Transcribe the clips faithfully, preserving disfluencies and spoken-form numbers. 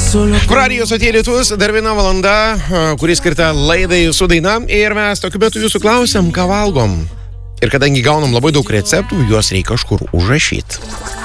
Radijo stotyje Lietus, dar viena valanda, kuri skirta laidai su daina. Ir mes tokiu metu jūsų klausiam, ką valgom. Ir kadangi gaunam labai daug receptų, juos reikia kažkur užrašyti.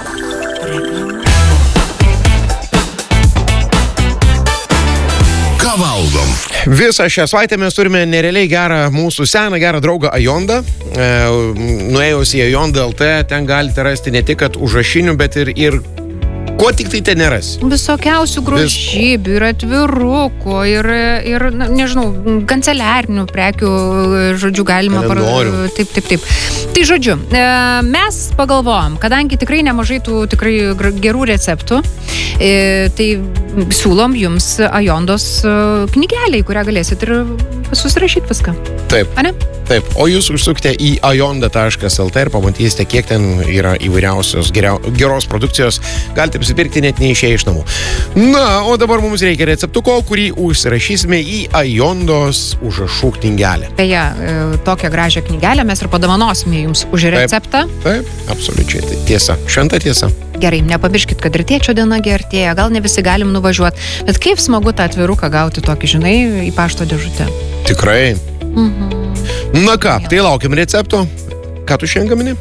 Ką valgom? Visą šią savaitę mes turime nerealiai gerą mūsų seną gerą draugą Ajondą. E, nuėjus į Ajondą L T, ten galite rasti ne tik kad užrašinių, bet ir, ir ko tik tai ten neras. Visokiausių grožybių ir atvirukų ir, ir na, nežinau, kanceliarinių prekių, žodžiu, galima kalendorių. Taip, taip, taip. Tai žodžiu, mes pagalvojom, kadangi tikrai nemažai tų tikrai gerų receptų, tai siūlom jums Ajondos knygelę, į kurią galėsit ir susirašyti viską. Taip. Ane? Taip, o jūs užsukite į ajonda taškas el t ir pamatysite, kiek ten yra įvairiausios geriau, geros produkcijos. Galite prisipirkti net neišėję iš namų. Na, o dabar mums reikia receptuko, kurį užsirašysime į Ajondos užrašų knygelę. Beje, tokią gražią knygelę mes ir padovanosime jums už receptą. Taip, taip, absoliučiai. Tai tiesa, šventa tiesa. Gerai, nepamirškit, kad ir tėčio diena artėja, gal ne visi galim nuvažiuoti, bet kaip smagu tą atviruką gauti tokį, žinai, į pašto dėžutę. Tikrai. Mhm. Na ką, tai laukiam recepto. Ką tu šiandien gamini?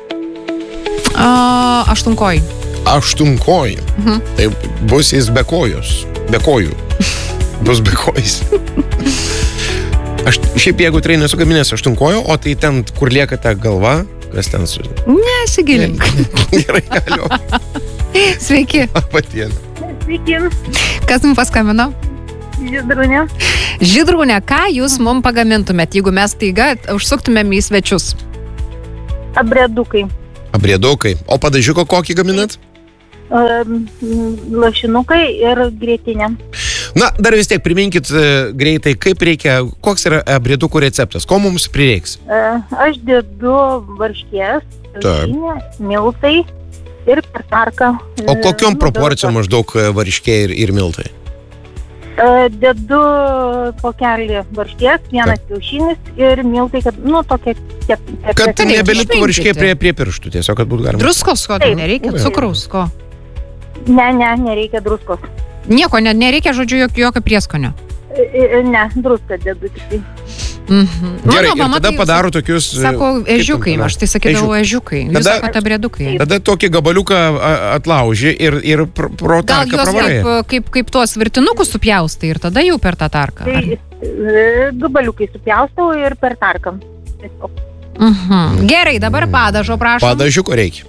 A, aštunkojį. Aštunkojį. Mhm. Tai bus jis be kojos. Be kojų. Bus be kojais. Aš šiaip jeigu tikrai nesu gaminęs aštunkojo, o tai ten, kur lieka ta galva, kas ten su... Nesigilink. Gerai, alio. Sveiki. Patien. Sveiki. Kas mums paskambino? Žydrūnė. Žydrūnė, ką jūs mums pagamintumėt, jeigu mes taiga užsuktumėm į svečius? Abriedukai. Abriedukai. O padažiuko kokį gaminat? Um, lašinukai ir grietinė. Na, dar vis tiek priminkit uh, greitai, kaip reikia, koks yra abriedukų receptas, ko mums prireiks? Uh, aš dedu varškės, kiaušinį, miltai ir per tarką. O kokiom uh, proporcijom maždaug varškė ir, ir miltai? Uh, dedu pokelį varškės, vienas kiaušinis ir miltai, kad, nu, tokia... Kep, kep, kad kep, nebeliktų varškė prie, prie pirštų, tiesiog, kad būtų galima. Druskos, ko tai nereikia? Cukraus, ko? Ne, ne, nereikia druskos. Nieko, ne, nereikia, žodžiu, jokio, jokio prieskonio. Ne, druską dedu tik tai. Mhm. Gerai, Mano, ir tada tai padaro tokius... Sako, ežiukai, aš tai sakydavau ežiukai. Jūs tada, sakote abriedukai. Tada tokį gabaliuką atlauži ir, ir pro, pro Gal tarką juos pravarai. kaip, kaip, kaip tuos virtinukus supjaustai ir tada jau per tą tarką. Tai gabaliukai supjaustau ir per tarką. Mhm. Gerai, dabar padažo, prašom. Padažiuko reikia.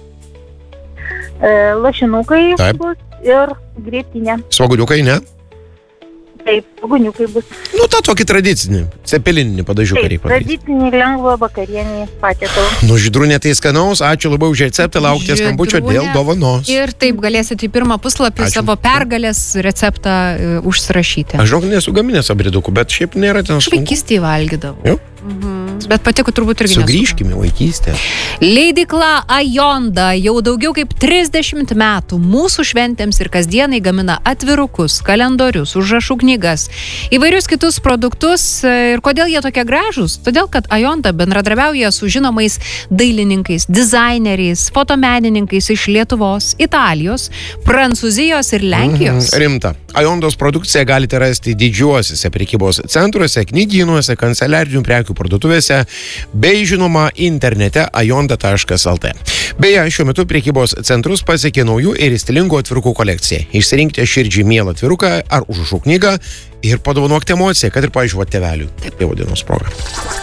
E, lašinukai Taip. Bus ir grietinė. Svogūniukai, ne? Taip, svogūniukai bus. Nu, tą tokį tradicinį, cepelininį padažiuką reikia padaryti. Tradicinį lengvą vakarienį patiekalą. Nu, Žydrūnė, tai skanaus, ačiū labai už receptą, laukite skambučio dėl dovanos. Ir taip galėsite į pirmą puslapį Ačiū. savo pergalės receptą uh, užsirašyti. Aš žinok, nesu gaminęs abridukų, bet šiaip nėra ten Aš sunku. vaikystėje valgydavau. Jau? Mhm. Bet patiko turbūt irgi nesu. Sugrįžkime vaikystę. Leidykla Ajonda jau daugiau kaip trisdešimt metų mūsų šventėms ir kasdienai gamina atvirukus, kalendorius, užrašų knygas, įvairius kitus produktus. Ir kodėl jie tokie gražūs? Todėl, kad Ajonda bendradarbiauja su žinomais dailininkais, dizaineriais, fotomenininkais iš Lietuvos, Italijos, Prancūzijos ir Lenkijos. Mhm, rimta. Ajondos produkciją galite rasti didžiuosiuose prekybos centruose, knygynuose, kanceliarinių prekių parduotuvėse bei žinoma internete ajonda taškas el t. Beje, šiuo metu prekybos centrus pasiekė naujų ir stilingų atvirukų kolekcija. Išsirinkite širdžiai mielą atviruką ar užrašų knygą ir padovanokite emociją, kad ir, pavyzdžiui, tėveliui. Taip, tėvo dienos proga.